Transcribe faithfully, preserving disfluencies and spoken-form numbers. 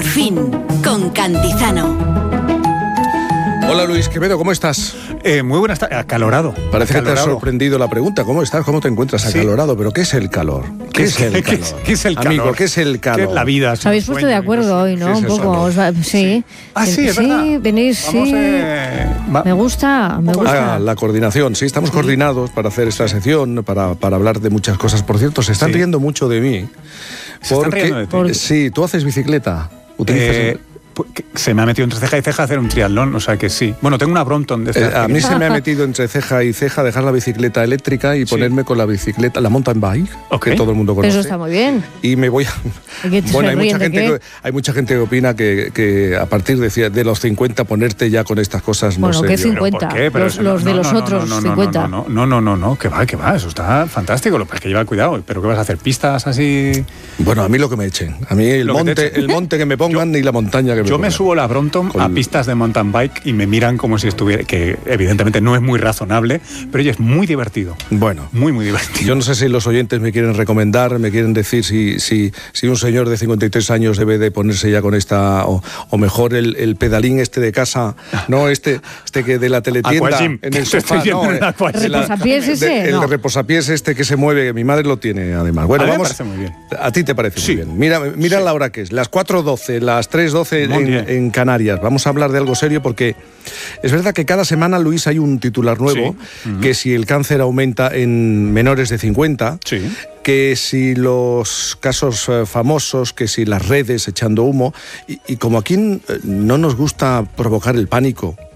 Fin, con Cantizano. Hola Luis Quevedo, ¿cómo estás? Eh, muy buenas tardes, acalorado. Parece acalorado. que te ha sorprendido la pregunta. ¿Cómo estás? ¿Cómo te encuentras acalorado? Sí. ¿Pero qué es el calor? ¿Qué, ¿Qué es el calor? ¿Qué es el calor? Amigo, ¿qué es el calor? ¿Qué es la vida? Os habéis puesto de acuerdo hoy, ¿no? Un poco. Os va, sí. sí. Ah, sí, es sí, verdad. Venís, Vamos, sí. Eh, va. Me gusta, me gusta. Ah, la coordinación, sí, estamos coordinados para hacer esta sección, para, para hablar de muchas cosas. Por cierto, se están sí. riendo mucho de mí. ¿Se porque, están riendo de ti? Por... Sí, tú haces bicicleta. Utilizas eh, el... Se me ha metido entre ceja y ceja hacer un triatlón, o sea que sí. Bueno, tengo una Brompton de estas. Eh, a mí se me ha metido entre ceja y ceja dejar la bicicleta eléctrica y sí. ponerme con la bicicleta, la mountain bike, okay. que todo el mundo conoce. Eso está muy bien. Y me voy a... Bueno, hay mucha, gente que, hay mucha gente que opina que, que a partir de, de los cincuenta ponerte ya con estas cosas, no bueno, sé. ¿qué cincuenta? ¿Pero Pero los, los no, de los no, otros no, no, cincuenta. No, no, no, no, no, que va, que va, eso está fantástico. Lo que hay que llevar cuidado. ¿Pero qué vas a hacer? ¿Pistas así? Bueno, a mí lo que me echen. A mí el, monte, el monte que me pongan yo, y la montaña que me yo pongan. Yo me subo la Brompton Con... a pistas de mountain bike y me miran como si estuviera, que evidentemente no es muy razonable, pero oye, es muy divertido. Bueno, muy, muy divertido. Yo no sé si los oyentes me quieren recomendar, me quieren decir si, si, si un señor de cincuenta y tres años debe de ponerse ya con esta, o, o mejor el, el pedalín este de casa, no este, este que de la teletienda Aquagym. en el sofá, no, el reposapiés ese, de, no. El reposapiés este que se mueve, que mi madre lo tiene además. Bueno, a vamos. Me parece muy bien. A ti te parece sí. muy bien. Mira, mira sí. la hora que es, las cuatro doce, las tres doce en, en Canarias. Vamos a hablar de algo serio porque es verdad que cada semana, Luis, hay un titular nuevo, sí. uh-huh. que si el cáncer aumenta en menores de cincuenta, sí. que si los casos eh, famosos, que si las redes echando humo, y, y como aquí no nos gusta provocar el pánico,